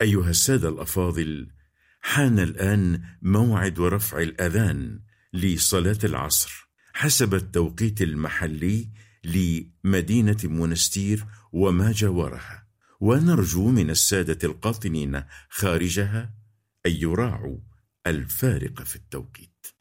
أيها السادة الأفاضل، حان الآن موعد رفع الأذان لصلاة العصر حسب التوقيت المحلي لمدينة منستير وما جاورها، ونرجو من السادة القاطنين خارجها أن يراعوا الفارق في التوقيت.